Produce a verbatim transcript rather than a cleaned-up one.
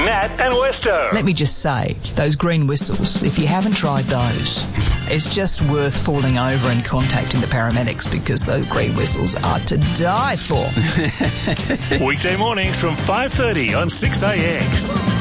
Nat and Westo. Let me just say, those green whistles, if you haven't tried those, it's just worth falling over and contacting the paramedics because those green whistles are to die for. Weekday mornings from five thirty on six A X.